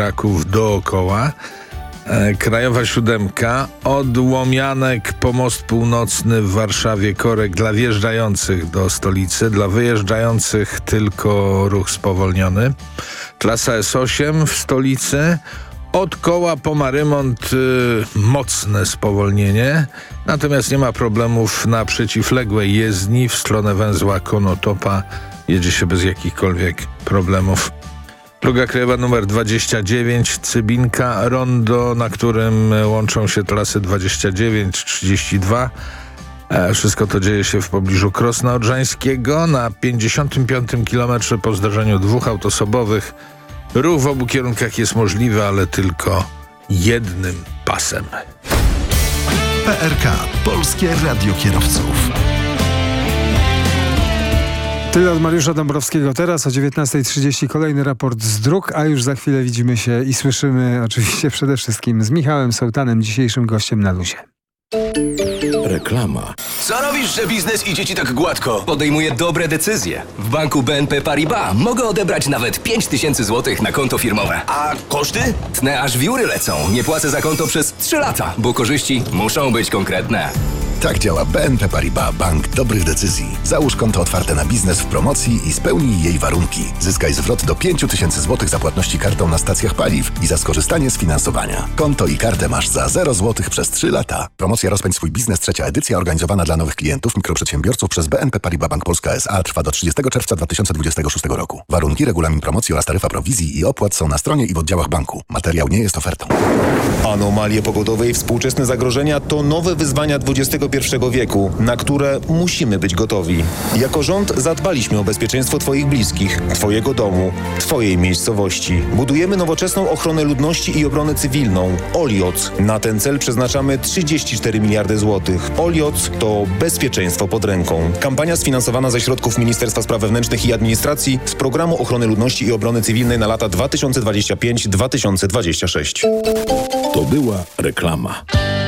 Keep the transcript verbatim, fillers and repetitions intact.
Kraków dookoła. Krajowa siódemka od Łomianek po Most Północny w Warszawie korek dla wjeżdżających do stolicy, dla wyjeżdżających tylko ruch spowolniony. Trasa S osiem w stolicy od Koła po Marymont y, mocne spowolnienie, natomiast nie ma problemów na przeciwległej jezdni w stronę węzła Konotopa, jedzie się bez jakichkolwiek problemów. Droga krajowa numer dwadzieścia dziewięć, Cybinka, rondo, na którym łączą się trasy dwadzieścia dziewięć, trzydzieści dwa. E, wszystko to dzieje się w pobliżu Krosna Odrzańskiego. Na pięćdziesiątym piątym kilometrze po zdarzeniu dwóch autosobowych ruch w obu kierunkach jest możliwy, ale tylko jednym pasem. P R K. Polskie Radio Kierowców. Tyle od Mariusza Dąbrowskiego. Teraz o dziewiętnasta trzydzieści kolejny raport z dróg, a już za chwilę widzimy się i słyszymy oczywiście przede wszystkim z Michałem Sołtanem, dzisiejszym gościem na luzie. Reklama. Co robisz, że biznes idzie ci tak gładko? Podejmuję dobre decyzje. W banku B N P Paribas mogę odebrać nawet pięć tysięcy złotych na konto firmowe. A koszty? Tnę aż wióry lecą. Nie płacę za konto przez trzy lata, bo korzyści muszą być konkretne. Tak działa B N P Paribas, bank dobrych decyzji. Załóż konto otwarte na biznes w promocji i spełnij jej warunki. Zyskaj zwrot do pięć tysięcy złotych za płatności kartą na stacjach paliw i za skorzystanie z finansowania. Konto i kartę masz za zero złotych przez trzy lata. Promocja Rozpędź swój biznes, trzecia edycja, organizowana dla nowych klientów, mikroprzedsiębiorców przez B N P Paribas Bank Polska S A, trwa do trzydziestego czerwca dwa tysiące dwudziestego szóstego roku. Warunki, regulamin promocji oraz taryfa prowizji i opłat są na stronie i w oddziałach banku. Materiał nie jest ofertą. Anomalie pogodowe i współczesne zagrożenia to nowe wyzwania dwudziestego pierwszego wieku, na które musimy być gotowi. Jako rząd zadbaliśmy o bezpieczeństwo Twoich bliskich, Twojego domu, Twojej miejscowości. Budujemy nowoczesną ochronę ludności i obronę cywilną. OLIOC. Na ten cel przeznaczamy trzydzieści cztery miliardy złotych. OLIOC to bezpieczeństwo pod ręką. Kampania sfinansowana ze środków Ministerstwa Spraw Wewnętrznych i Administracji z Programu Ochrony Ludności i Obrony Cywilnej na lata dwa tysiące dwudziesty piąty do dwa tysiące dwudziestego szóstego. To była reklama.